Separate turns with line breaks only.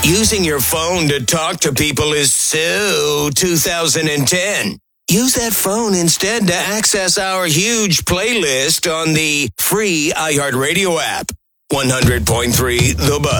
Using your phone to talk to people is so 2010. Use that phone instead to access our huge playlist on the free iHeartRadio app. 100.3 The Buzz.